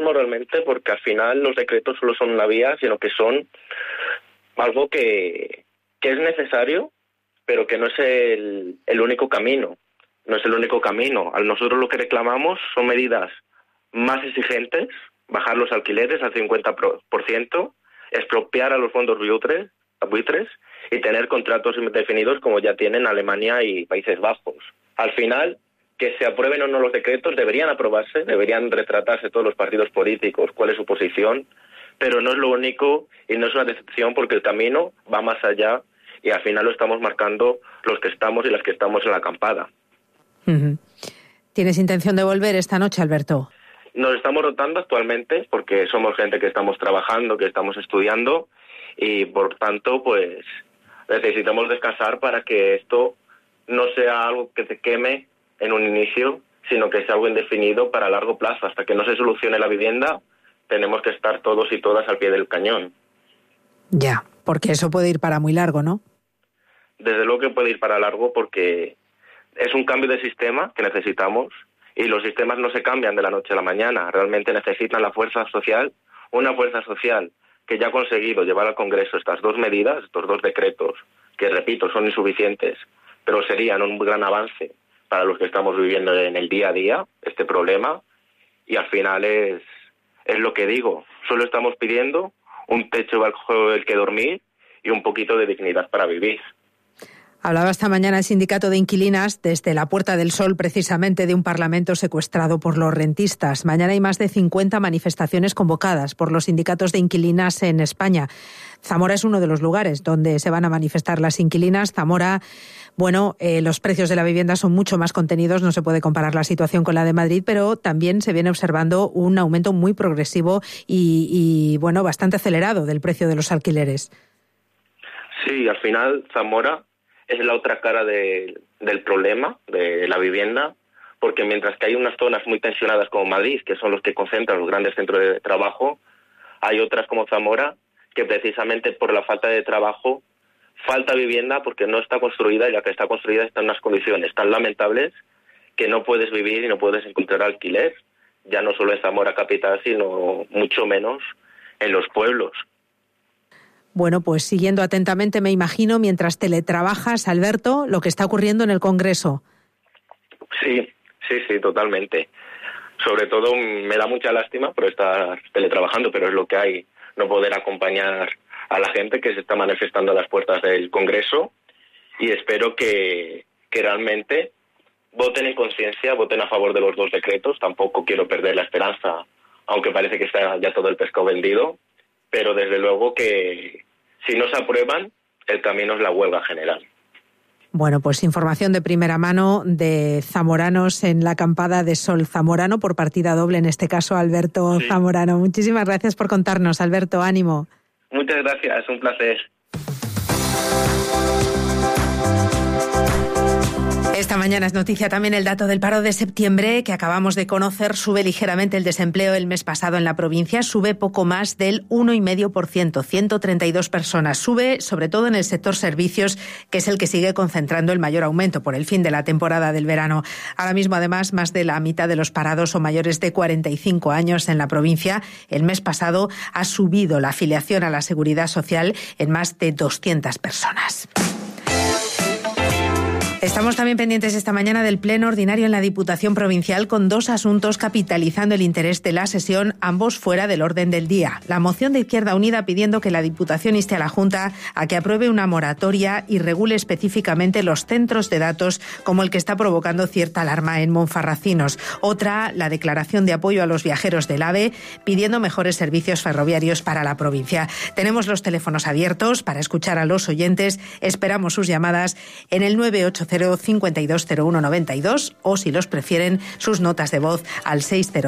mismo realmente, porque al final los decretos solo son una vía, sino que son algo que es necesario, pero que no es el único camino. No es el único camino. A nosotros lo que reclamamos son medidas más exigentes, bajar los alquileres al 50%, expropiar a los fondos buitres y tener contratos indefinidos como ya tienen Alemania y Países Bajos. Al final, que se aprueben o no los decretos, deberían aprobarse, deberían retratarse todos los partidos políticos cuál es su posición, pero no es lo único y no es una decepción porque el camino va más allá y al final lo estamos marcando los que estamos y las que estamos en la acampada. Uh-huh. ¿Tienes intención de volver esta noche, Alberto? Nos estamos rotando actualmente porque somos gente que estamos trabajando, que estamos estudiando y por tanto pues necesitamos descansar para que esto no sea algo que se queme en un inicio, sino que sea algo indefinido para largo plazo. Hasta que no se solucione la vivienda, tenemos que estar todos y todas al pie del cañón. Ya, porque eso puede ir para muy largo, ¿no? Desde luego que puede ir para largo porque es un cambio de sistema que necesitamos y los sistemas no se cambian de la noche a la mañana. Realmente necesitan la fuerza social, una fuerza social que ya ha conseguido llevar al Congreso estas dos medidas, estos dos decretos, que repito, son insuficientes, pero serían un gran avance para los que estamos viviendo en el día a día este problema, y al final es lo que digo, solo estamos pidiendo un techo bajo el que dormir y un poquito de dignidad para vivir. Hablaba esta mañana el sindicato de inquilinas desde la Puerta del Sol, precisamente de un parlamento secuestrado por los rentistas. Mañana hay más de 50 manifestaciones convocadas por los sindicatos de inquilinas en España. Zamora es uno de los lugares donde se van a manifestar las inquilinas. Zamora, los precios de la vivienda son mucho más contenidos, no se puede comparar la situación con la de Madrid, pero también se viene observando un aumento muy progresivo y bastante acelerado del precio de los alquileres. Sí, al final Zamora es la otra cara del problema de la vivienda, porque mientras que hay unas zonas muy tensionadas como Madrid, que son los que concentran los grandes centros de trabajo, hay otras como Zamora, que precisamente por la falta de trabajo, falta vivienda porque no está construida, y la que está construida está en unas condiciones tan lamentables que no puedes vivir y no puedes encontrar alquiler, ya no solo en Zamora capital, sino mucho menos en los pueblos. Bueno, pues siguiendo atentamente, me imagino, mientras teletrabajas, Alberto, lo que está ocurriendo en el Congreso. Sí, totalmente. Sobre todo me da mucha lástima por estar teletrabajando, pero es lo que hay, no poder acompañar a la gente que se está manifestando a las puertas del Congreso, y espero que realmente voten en conciencia, voten a favor de los dos decretos. Tampoco quiero perder la esperanza, aunque parece que está ya todo el pescado vendido, pero desde luego que si no se aprueban, el camino es la huelga general. Bueno, pues información de primera mano de zamoranos en la acampada de Sol Zamorano, por partida doble, en este caso Alberto Zamorano. Muchísimas gracias por contarnos, Alberto, ánimo. Muchas gracias, un placer. Esta mañana es noticia también el dato del paro de septiembre que acabamos de conocer. Sube ligeramente el desempleo el mes pasado en la provincia, sube poco más del 1,5%, 132 personas. Sube sobre todo en el sector servicios, que es el que sigue concentrando el mayor aumento por el fin de la temporada del verano. Ahora mismo, además, más de la mitad de los parados son mayores de 45 años en la provincia. El mes pasado ha subido la afiliación a la Seguridad Social en más de 200 personas. Estamos también pendientes esta mañana del pleno ordinario en la Diputación Provincial, con dos asuntos capitalizando el interés de la sesión, ambos fuera del orden del día. La moción de Izquierda Unida pidiendo que la Diputación inste a la Junta a que apruebe una moratoria y regule específicamente los centros de datos, como el que está provocando cierta alarma en Monfarracinos. Otra, la declaración de apoyo a los viajeros del AVE, pidiendo mejores servicios ferroviarios para la provincia. Tenemos los teléfonos abiertos para escuchar a los oyentes. Esperamos sus llamadas en el 980-520192 o, si los prefieren, sus notas de voz al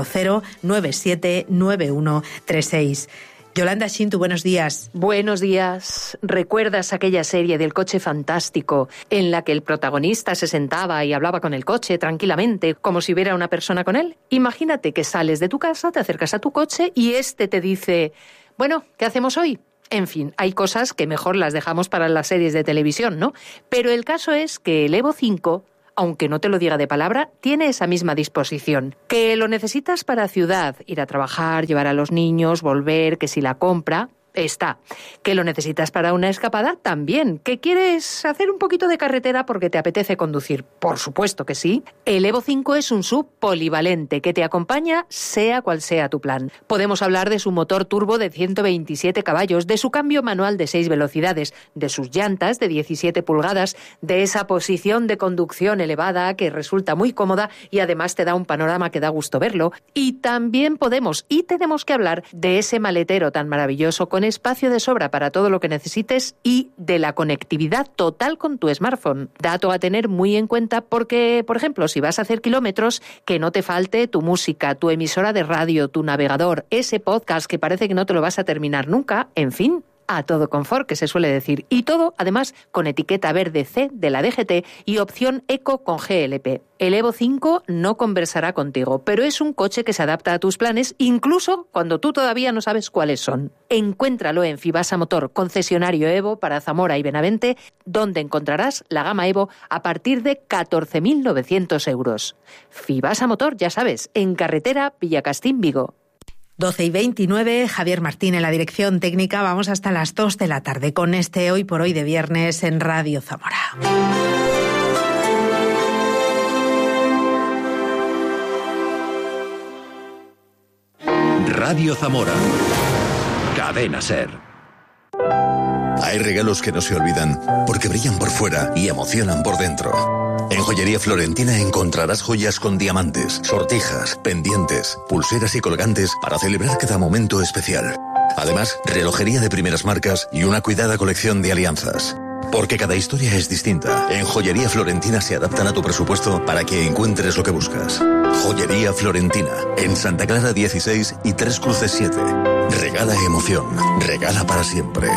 600-979136. Yolanda Shintu, buenos días. Buenos días. ¿Recuerdas aquella serie del coche fantástico en la que el protagonista se sentaba y hablaba con el coche tranquilamente, como si hubiera una persona con él? Imagínate que sales de tu casa, te acercas a tu coche y este te dice: bueno, ¿qué hacemos hoy? En fin, hay cosas que mejor las dejamos para las series de televisión, ¿no? Pero el caso es que el Evo 5 aunque no te lo diga de palabra, tiene esa misma disposición. ¿Que lo necesitas para ciudad? Ir a trabajar, llevar a los niños, volver, que si la compra... Está. ¿Que lo necesitas para una escapada? También. ¿Que quieres hacer un poquito de carretera porque te apetece conducir? Por supuesto que sí. El Evo 5 es un SUV polivalente que te acompaña sea cual sea tu plan. Podemos hablar de su motor turbo de 127 caballos, de su cambio manual de 6 velocidades, de sus llantas de 17 pulgadas, de esa posición de conducción elevada que resulta muy cómoda y además te da un panorama que da gusto verlo. Y también podemos y tenemos que hablar de ese maletero tan maravilloso con espacio de sobra para todo lo que necesites y de la conectividad total con tu smartphone. Dato a tener muy en cuenta porque, por ejemplo, si vas a hacer kilómetros, que no te falte tu música, tu emisora de radio, tu navegador, ese podcast que parece que no te lo vas a terminar nunca, en fin, a todo confort, que se suele decir. Y todo, además, con etiqueta verde C de la DGT y opción Eco con GLP. El Evo 5 no conversará contigo, pero es un coche que se adapta a tus planes, incluso cuando tú todavía no sabes cuáles son. Encuéntralo en Fibasa Motor, concesionario Evo para Zamora y Benavente, donde encontrarás la gama Evo a partir de 14.900 euros. Fibasa Motor, ya sabes, en carretera Villacastín, Vigo. 12:29, Javier Martín en la dirección técnica. Vamos hasta las 2 de la tarde con este Hoy por Hoy de viernes en Radio Zamora. Radio Zamora. Cadena SER. Hay regalos que no se olvidan porque brillan por fuera y emocionan por dentro. En Joyería Florentina encontrarás joyas con diamantes, sortijas, pendientes, pulseras y colgantes para celebrar cada momento especial. Además, relojería de primeras marcas y una cuidada colección de alianzas. Porque cada historia es distinta. En Joyería Florentina se adaptan a tu presupuesto para que encuentres lo que buscas. Joyería Florentina, en Santa Clara 16 y Tres Cruces 7. Regala emoción, regala para siempre.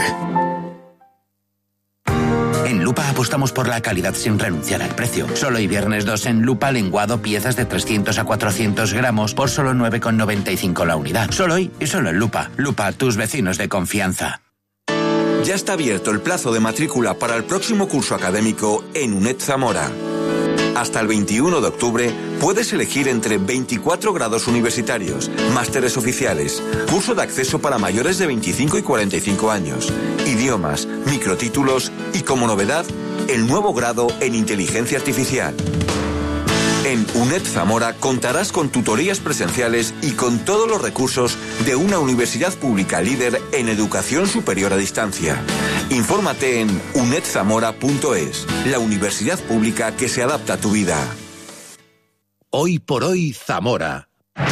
En Lupa apostamos por la calidad sin renunciar al precio. Solo hoy viernes 2 en Lupa, lenguado, piezas de 300 a 400 gramos por solo 9,95 la unidad. Solo hoy y solo en Lupa. Lupa, tus vecinos de confianza. Ya está abierto el plazo de matrícula para el próximo curso académico en UNED Zamora. Hasta el 21 de octubre puedes elegir entre 24 grados universitarios, másteres oficiales, curso de acceso para mayores de 25 y 45 años, idiomas, microtítulos y, como novedad, el nuevo grado en inteligencia artificial. En UNED Zamora contarás con tutorías presenciales y con todos los recursos de una universidad pública líder en educación superior a distancia. Infórmate en unedzamora.es, la universidad pública que se adapta a tu vida. Hoy por Hoy Zamora.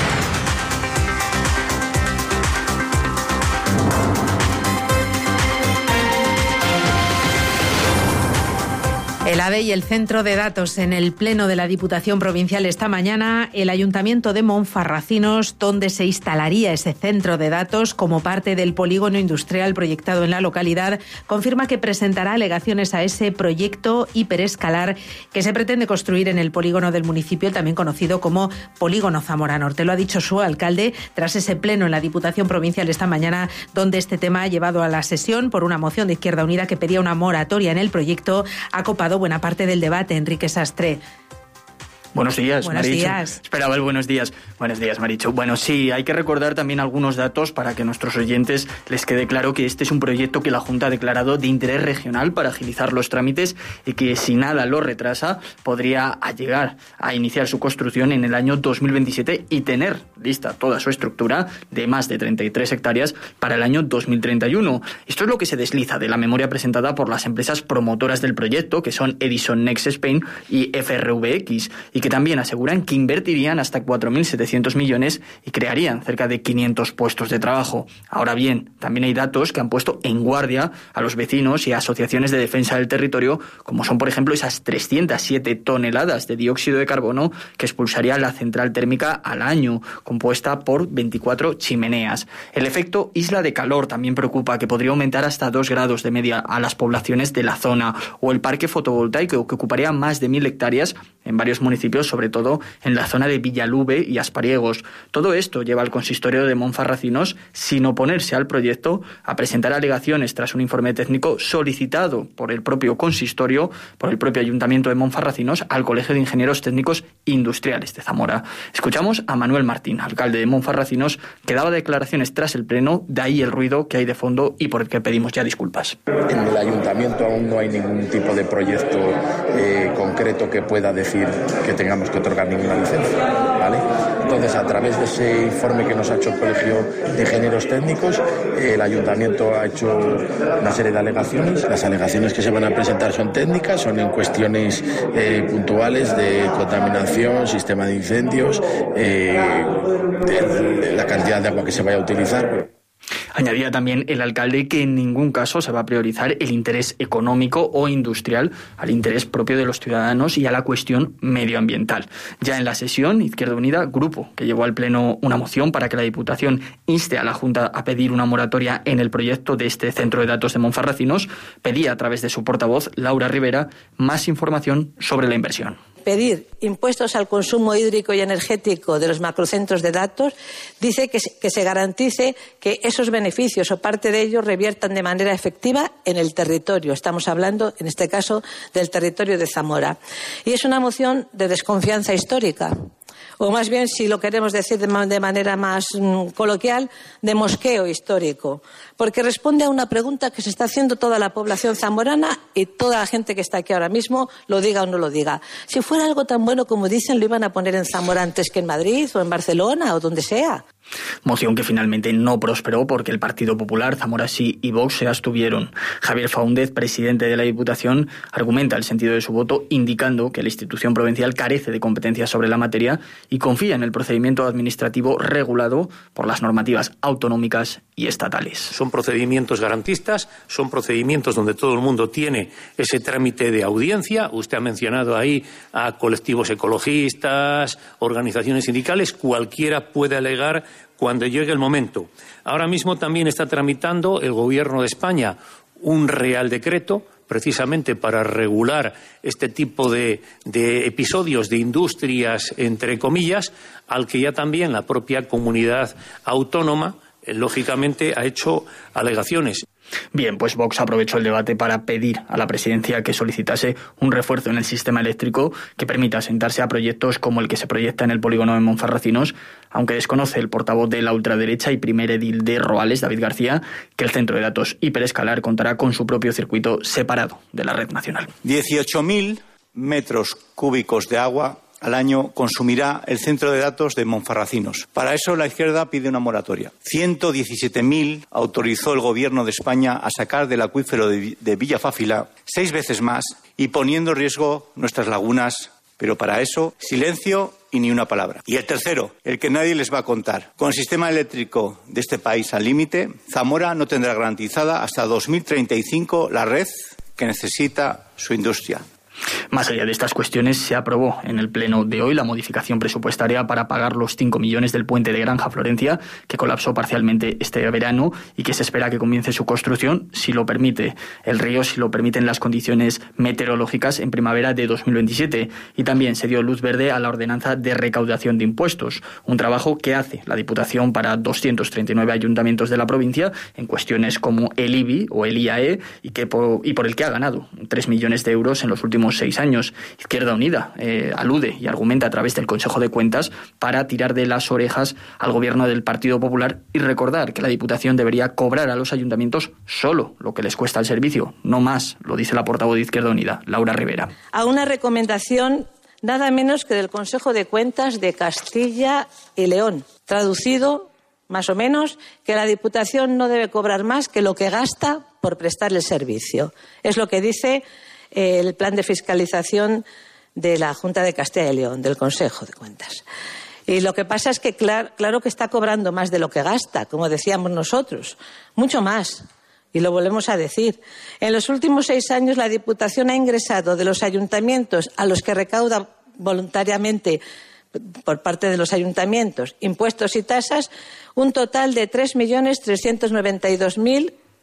El AVE y el Centro de Datos en el Pleno de la Diputación Provincial esta mañana, el Ayuntamiento de Monfarracinos, donde se instalaría ese centro de datos como parte del polígono industrial proyectado en la localidad, confirma que presentará alegaciones a ese proyecto hiperescalar que se pretende construir en el polígono del municipio, también conocido como Polígono Zamora Norte. Lo ha dicho su alcalde tras ese pleno en la Diputación Provincial esta mañana, donde este tema ha llevado a la sesión por una moción de Izquierda Unida que pedía una moratoria en el proyecto. Ha copado buena parte del debate. Enrique Sastre. Buenos días, Buenos Marichu. días. Esperaba el buenos días. Buenos días, Marichu. Bueno, sí, hay que recordar también algunos datos para que a nuestros oyentes les quede claro que este es un proyecto que la Junta ha declarado de interés regional para agilizar los trámites y que, si nada lo retrasa, podría llegar a iniciar su construcción en el año 2027 y tener lista toda su estructura de más de 33 hectáreas para el año 2031. Esto es lo que se desliza de la memoria presentada por las empresas promotoras del proyecto, que son Edison Next Spain y FRVX, y que también aseguran que invertirían hasta 4.700 millones y crearían cerca de 500 puestos de trabajo. Ahora bien, también hay datos que han puesto en guardia a los vecinos y a asociaciones de defensa del territorio, como son, por ejemplo, esas 307 toneladas de dióxido de carbono que expulsaría la central térmica al año, compuesta por 24 chimeneas. El efecto isla de calor también preocupa, que podría aumentar hasta 2 grados de media a las poblaciones de la zona, o el parque fotovoltaico, que ocuparía más de 1.000 hectáreas en varios municipios municipios, sobre todo en la zona de Villalube y Aspariegos. Todo esto lleva al consistorio de Monfarracinos, sin oponerse al proyecto, a presentar alegaciones tras un informe técnico solicitado por el propio consistorio, por el propio Ayuntamiento de Monfarracinos, al Colegio de Ingenieros Técnicos Industriales de Zamora. Escuchamos a Manuel Martín, alcalde de Monfarracinos, que daba declaraciones tras el pleno, de ahí el ruido que hay de fondo y por el que pedimos ya disculpas. En el Ayuntamiento aún no hay ningún tipo de proyecto concreto que pueda decir que tengamos que otorgar ninguna licencia, ¿vale? Entonces, a través de ese informe que nos ha hecho el Colegio de Ingenieros Técnicos, el Ayuntamiento ha hecho una serie de alegaciones. Las alegaciones que se van a presentar son técnicas, son en cuestiones puntuales de contaminación, sistema de incendios, la cantidad de agua que se vaya a utilizar. Añadía también el alcalde que en ningún caso se va a priorizar el interés económico o industrial al interés propio de los ciudadanos y a la cuestión medioambiental. Ya en la sesión, Izquierda Unida, grupo que llevó al Pleno una moción para que la Diputación inste a la Junta a pedir una moratoria en el proyecto de este centro de datos de Monfarracinos, pedía a través de su portavoz, Laura Rivera, más información sobre la inversión. Pedir impuestos al consumo hídrico y energético de los macrocentros de datos dice que se garantice que esos beneficios o parte de ellos reviertan de manera efectiva en el territorio. Estamos hablando, en este caso, del territorio de Zamora. Y es una moción de desconfianza histórica. O más bien, si lo queremos decir de manera más coloquial, de mosqueo histórico, porque responde a una pregunta que se está haciendo toda la población zamorana y toda la gente que está aquí ahora mismo, lo diga o no lo diga. Si fuera algo tan bueno como dicen, lo iban a poner en Zamora antes que en Madrid o en Barcelona o donde sea. Moción que finalmente no prosperó porque el Partido Popular, Zamora Sí y Vox se abstuvieron. Javier Faúndez, presidente de la Diputación, argumenta el sentido de su voto indicando que la institución provincial carece de competencias sobre la materia y confía en el procedimiento administrativo regulado por las normativas autonómicas y estatales. Son procedimientos garantistas, son procedimientos donde todo el mundo tiene ese trámite de audiencia. Usted ha mencionado ahí a colectivos ecologistas, organizaciones sindicales, cualquiera puede alegar cuando llegue el momento. Ahora mismo también está tramitando el Gobierno de España un Real Decreto precisamente para regular este tipo de episodios de industrias, entre comillas, al que ya también la propia comunidad autónoma, lógicamente, ha hecho alegaciones. Bien, pues Vox aprovechó el debate para pedir a la presidencia que solicitase un refuerzo en el sistema eléctrico que permita asentarse a proyectos como el que se proyecta en el polígono de Monfarracinos, aunque desconoce el portavoz de la ultraderecha y primer edil de Roales, David García, que el centro de datos hiperescalar contará con su propio circuito separado de la red nacional. 18.000 metros cúbicos de agua al año consumirá el centro de datos de Monfarracinos. Para eso la izquierda pide una moratoria. 117.000 autorizó el Gobierno de España a sacar del acuífero de Villafáfila 6 veces más y poniendo en riesgo nuestras lagunas. Pero para eso, silencio y ni una palabra. Y el tercero, el que nadie les va a contar. Con el sistema eléctrico de este país al límite, Zamora no tendrá garantizada hasta 2035 la red que necesita su industria. Más allá de estas cuestiones, se aprobó en el pleno de hoy la modificación presupuestaria para pagar los 5 millones del puente de Granja Florencia, que colapsó parcialmente este verano y que se espera que comience su construcción, si lo permite el río, si lo permiten las condiciones meteorológicas, en primavera de 2027. Y también se dio luz verde a la ordenanza de recaudación de impuestos, un trabajo que hace la Diputación para 239 ayuntamientos de la provincia en cuestiones como el IBI o el IAE y por el que ha ganado 3 millones de euros en los últimos 6 años. Izquierda Unida alude y argumenta a través del Consejo de Cuentas para tirar de las orejas al gobierno del Partido Popular y recordar que la Diputación debería cobrar a los ayuntamientos solo lo que les cuesta el servicio, no más, lo dice la portavoz de Izquierda Unida, Laura Rivera. A una recomendación nada menos que del Consejo de Cuentas de Castilla y León, traducido más o menos, que la Diputación no debe cobrar más que lo que gasta por prestar el servicio. Es lo que dice el plan de fiscalización de la Junta de Castilla y León, del Consejo de Cuentas. Y lo que pasa es que claro que está cobrando más de lo que gasta, como decíamos nosotros, mucho más. Y lo volvemos a decir. En los últimos 6 años la Diputación ha ingresado de los ayuntamientos a los que recauda voluntariamente por parte de los ayuntamientos impuestos y tasas un total de 3.392.000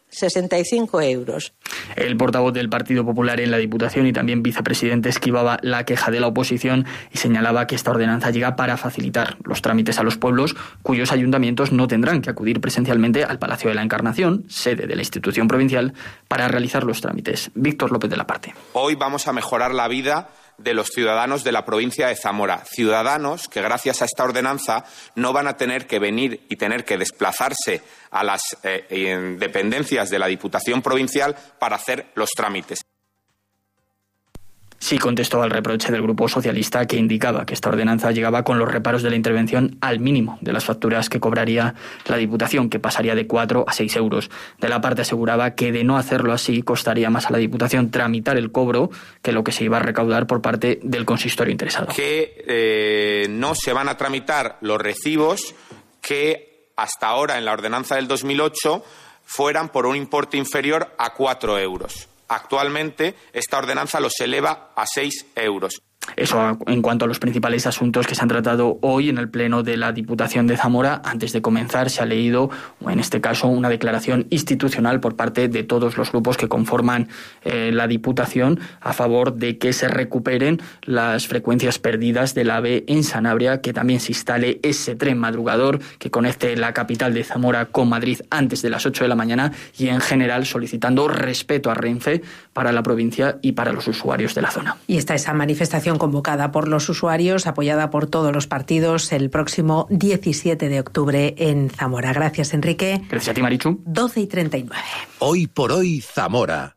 65 euros. El portavoz del Partido Popular en la Diputación y también vicepresidente esquivaba la queja de la oposición y señalaba que esta ordenanza llega para facilitar los trámites a los pueblos cuyos ayuntamientos no tendrán que acudir presencialmente al Palacio de la Encarnación, sede de la institución provincial, para realizar los trámites. Víctor López de la Parte. Hoy vamos a mejorar la vida de los ciudadanos de la provincia de Zamora. Ciudadanos que gracias a esta ordenanza no van a tener que venir y tener que desplazarse a las dependencias de la Diputación Provincial para hacer los trámites. Sí contestó al reproche del Grupo Socialista, que indicaba que esta ordenanza llegaba con los reparos de la intervención al mínimo de las facturas que cobraría la Diputación, que pasaría de 4 a 6 euros. De la Parte aseguraba que de no hacerlo así costaría más a la Diputación tramitar el cobro que lo que se iba a recaudar por parte del consistorio interesado. Que no se van a tramitar los recibos que hasta ahora en la ordenanza del 2008 fueran por un importe inferior a 4 euros. Actualmente, esta ordenanza los eleva a 6 euros. Eso en cuanto a los principales asuntos que se han tratado hoy en el Pleno de la Diputación de Zamora. Antes de comenzar, se ha leído, en este caso, una declaración institucional por parte de todos los grupos que conforman la Diputación a favor de que se recuperen las frecuencias perdidas del AVE en Sanabria, que también se instale ese tren madrugador que conecte la capital de Zamora con Madrid antes de las 8 de la mañana y, en general, solicitando respeto a Renfe para la provincia y para los usuarios de la zona. Y está esa manifestación convocada por los usuarios, apoyada por todos los partidos, el próximo 17 de octubre en Zamora. Gracias, Enrique. Gracias a ti, Marichu. 12:39. Hoy por hoy, Zamora.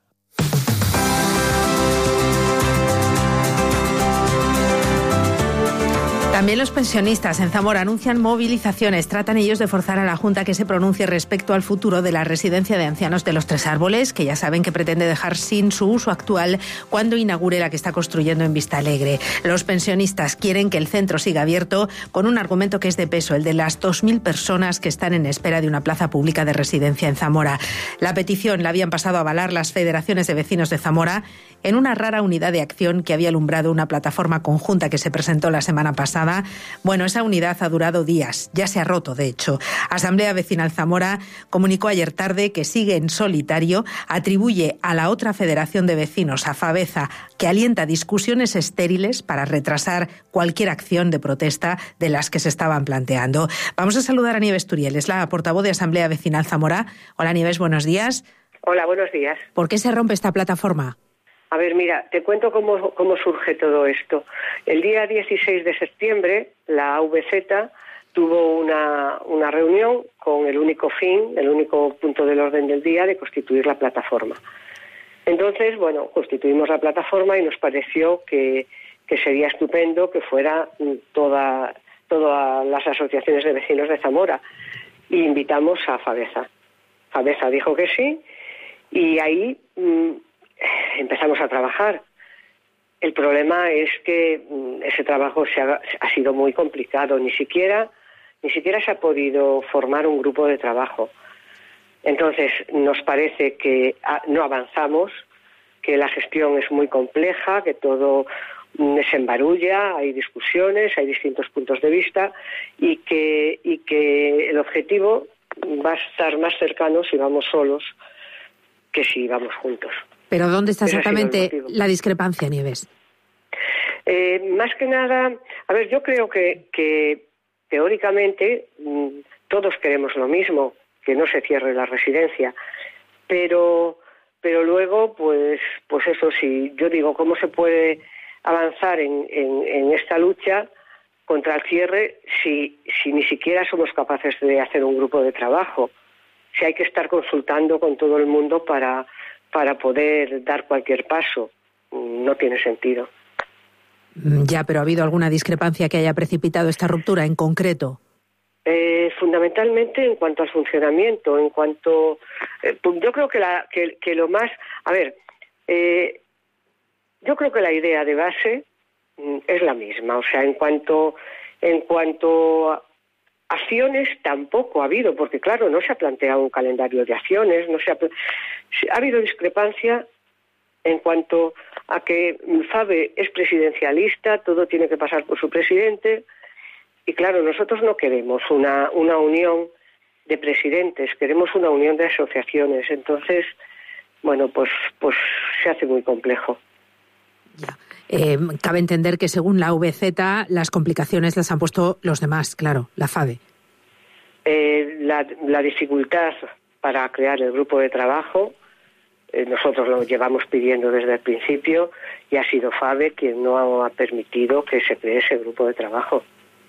También los pensionistas en Zamora anuncian movilizaciones. Tratan ellos de forzar a la Junta que se pronuncie respecto al futuro de la residencia de ancianos de los Tres Árboles, que ya saben que pretende dejar sin su uso actual cuando inaugure la que está construyendo en Vistalegre. Los pensionistas quieren que el centro siga abierto con un argumento que es de peso, el de las 2.000 personas que están en espera de una plaza pública de residencia en Zamora. La petición la habían pasado a avalar las federaciones de vecinos de Zamora en una rara unidad de acción que había alumbrado una plataforma conjunta que se presentó la semana pasada. Bueno, esa unidad ha durado días, ya se ha roto, de hecho. Asamblea Vecinal Zamora comunicó ayer tarde que sigue en solitario, atribuye a la otra federación de vecinos, a Faveza, que alienta discusiones estériles para retrasar cualquier acción de protesta de las que se estaban planteando. Vamos a saludar a Nieves Turiel, es la portavoz de Asamblea Vecinal Zamora. Hola, Nieves, buenos días. Hola, buenos días. ¿Por qué se rompe esta plataforma? A ver, mira, te cuento cómo surge todo esto. El día 16 de septiembre, la AVZ tuvo una reunión con el único fin, el único punto del orden del día de constituir la plataforma. Entonces, bueno, constituimos la plataforma y nos pareció que sería estupendo que fuera todas las asociaciones de vecinos de Zamora. Y invitamos a Faveza. Faveza dijo que sí y ahí empezamos a trabajar. El problema es que ese trabajo ha sido muy complicado. Ni siquiera se ha podido formar un grupo de trabajo. Entonces, nos parece que no avanzamos, que la gestión es muy compleja, que todo se embarulla, hay discusiones, hay distintos puntos de vista y que el objetivo va a estar más cercano si vamos solos que si vamos juntos. ¿Pero dónde está exactamente la discrepancia, Nieves? Más que nada, a ver, yo creo que teóricamente todos queremos lo mismo, que no se cierre la residencia, pero luego, pues eso sí, yo digo, ¿cómo se puede avanzar en esta lucha contra el cierre si ni siquiera somos capaces de hacer un grupo de trabajo? Si hay que estar consultando con todo el mundo para poder dar cualquier paso, no tiene sentido. Ya, pero ¿ha habido alguna discrepancia que haya precipitado esta ruptura en concreto? Fundamentalmente en cuanto al funcionamiento, en cuanto... yo creo que lo más... A ver, yo creo que la idea de base es la misma. O sea, en cuanto a acciones tampoco ha habido, porque claro, no se ha planteado un calendario de acciones, ha habido discrepancia en cuanto a que FAVE es presidencialista, todo tiene que pasar por su presidente, y claro, nosotros no queremos una unión presidentes, queremos una unión de asociaciones. Entonces, bueno, pues se hace muy complejo. Ya. Cabe entender que según la VZ las complicaciones las han puesto los demás, claro, la FABE. La dificultad para crear el grupo de trabajo, nosotros lo llevamos pidiendo desde el principio y ha sido FABE quien no ha permitido que se cree ese grupo de trabajo.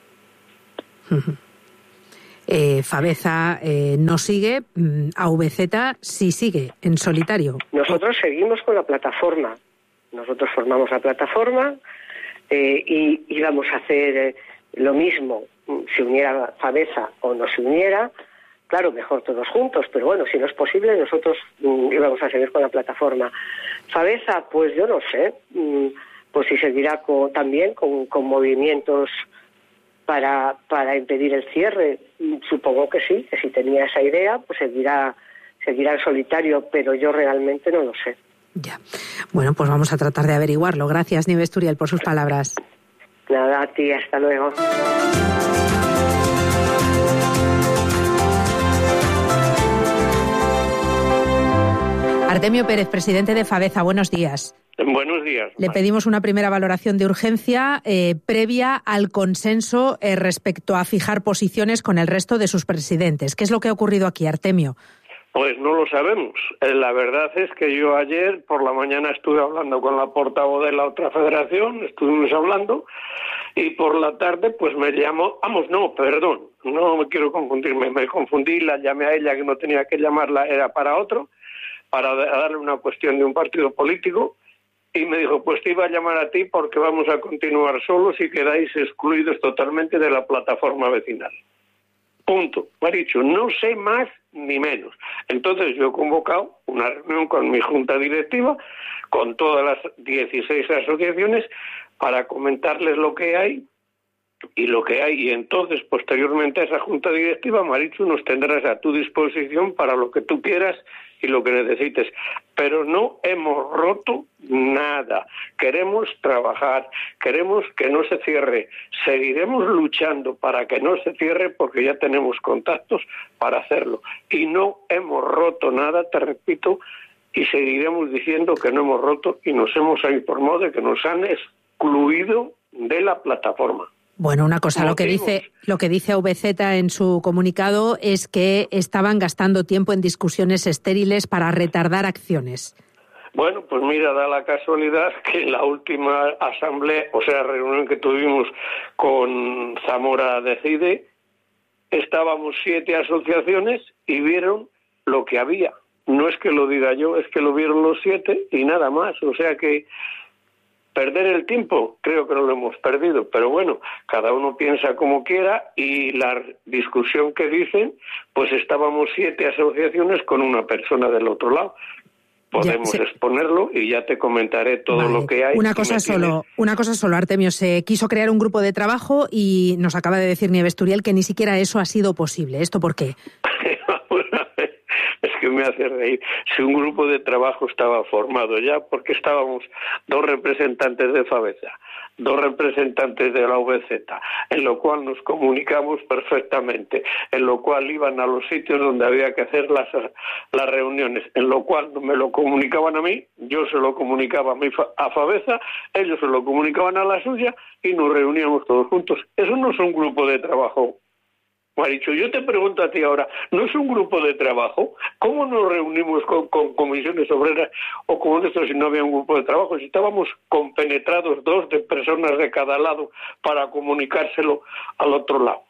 Fabeza no sigue, AVZ sí sigue en solitario. Nosotros seguimos con la plataforma. Nosotros formamos la plataforma y íbamos a hacer lo mismo, si uniera Fabeza o no se uniera. Claro, mejor todos juntos, pero bueno, si no es posible, nosotros íbamos a seguir con la plataforma. Fabeza, pues yo no sé, pues si seguirá también con movimientos para impedir el cierre. Supongo que sí, que si tenía esa idea, pues seguirá en solitario, pero yo realmente no lo sé. Ya. Bueno, pues vamos a tratar de averiguarlo. Gracias, Nieves Turiel, por sus palabras. Nada, a ti, hasta luego. Artemio Pérez, presidente de Fabeza, buenos días. Buenos días. Le pedimos una primera valoración de urgencia previa al consenso respecto a fijar posiciones con el resto de sus presidentes. ¿Qué es lo que ha ocurrido aquí, Artemio? Pues no lo sabemos. La verdad es que yo ayer por la mañana estuve hablando con la portavoz de la otra federación, estuvimos hablando, y por la tarde pues me llamó, no me quiero confundirme, me confundí, la llamé a ella que no tenía que llamarla, era para otro, para darle una cuestión de un partido político, y me dijo, pues te iba a llamar a ti porque vamos a continuar solos y quedáis excluidos totalmente de la plataforma vecinal. Punto. Me ha dicho, no sé más ni menos. Entonces yo he convocado una reunión con mi junta directiva, con todas las 16 asociaciones, para comentarles lo que hay, y entonces posteriormente a esa junta directiva, Marichu, nos tendrás a tu disposición para lo que tú quieras y lo que necesites, pero no hemos roto nada. Queremos trabajar, queremos que no se cierre, seguiremos luchando para que no se cierre porque ya tenemos contactos para hacerlo, y no hemos roto nada, te repito, y seguiremos diciendo que no hemos roto, y nos hemos informado de que nos han excluido de la plataforma. Bueno, una cosa, lo que dice AVZ en su comunicado es que estaban gastando tiempo en discusiones estériles para retardar acciones. Bueno, pues mira, da la casualidad que en la última asamblea, reunión que tuvimos con Zamora Decide, estábamos 7 asociaciones y vieron lo que había. No es que lo diga yo, es que lo vieron los 7 y nada más. O sea que perder el tiempo, creo que no lo hemos perdido, pero bueno, cada uno piensa como quiera, y la discusión que dicen, pues estábamos 7 asociaciones con una persona del otro lado. Podemos exponerlo y ya te comentaré todo lo que hay. Una cosa solo, Artemio, se quiso crear un grupo de trabajo y nos acaba de decir Nieves Turiel que ni siquiera eso ha sido posible. ¿Esto por qué? Es que me hace reír. Si un grupo de trabajo estaba formado ya, porque estábamos 2 representantes de Fabeza, 2 representantes de la VZ, en lo cual nos comunicamos perfectamente, en lo cual iban a los sitios donde había que hacer las reuniones, en lo cual me lo comunicaban a mí, yo se lo comunicaba a Fabeza, ellos se lo comunicaban a la suya y nos reuníamos todos juntos. Eso no es un grupo de trabajo. Marichu, yo te pregunto a ti ahora, ¿no es un grupo de trabajo? ¿Cómo nos reunimos con comisiones obreras o con esto si no había un grupo de trabajo? Si estábamos compenetrados 2 de personas de cada lado para comunicárselo al otro lado.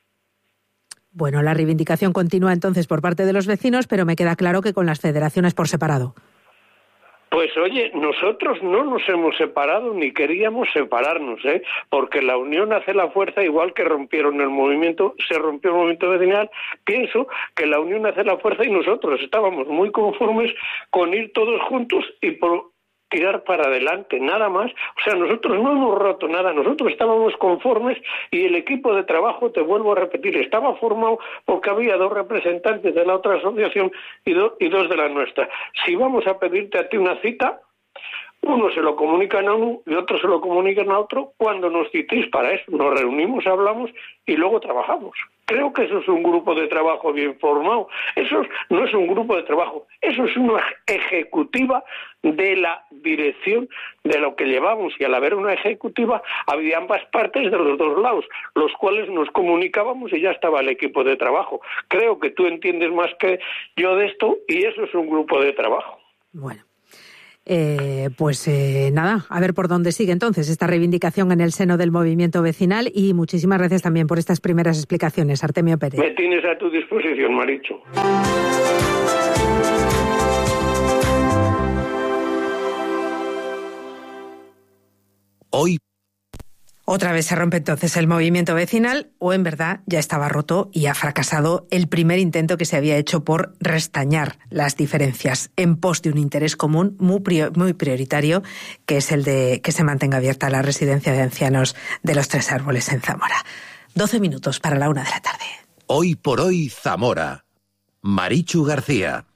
Bueno, la reivindicación continúa entonces por parte de los vecinos, pero me queda claro que con las federaciones por separado. Pues oye, nosotros no nos hemos separado ni queríamos separarnos, porque la unión hace la fuerza, igual que rompieron el movimiento, se rompió el movimiento vecinal. Pienso que la unión hace la fuerza y nosotros estábamos muy conformes con ir todos juntos y tirar para adelante, nada más. O sea, nosotros no hemos roto nada, nosotros estábamos conformes, y el equipo de trabajo, te vuelvo a repetir, estaba formado porque había 2 representantes de la otra asociación y dos de la nuestra. Si vamos a pedirte a ti una cita, Uno se lo comunican a uno y otro se lo comunican a otro cuando nos citéis para eso. Nos reunimos, hablamos y luego trabajamos. Creo que eso es un grupo de trabajo bien formado. Eso no es un grupo de trabajo, eso es una ejecutiva de la dirección de lo que llevamos. Y al haber una ejecutiva, había ambas partes de los dos lados, los cuales nos comunicábamos y ya estaba el equipo de trabajo. Creo que tú entiendes más que yo de esto y eso es un grupo de trabajo. Bueno. Nada, a ver por dónde sigue entonces esta reivindicación en el seno del movimiento vecinal, y muchísimas gracias también por estas primeras explicaciones, Artemio Pérez. Me tienes a tu disposición, Marichu. Hoy Otra vez se rompe entonces el movimiento vecinal, o en verdad ya estaba roto y ha fracasado el primer intento que se había hecho por restañar las diferencias en pos de un interés común muy prioritario, que es el de que se mantenga abierta la residencia de ancianos de Los Tres Árboles en Zamora. 12 minutos para la 1 de la tarde. Hoy por hoy Zamora. Marichu García.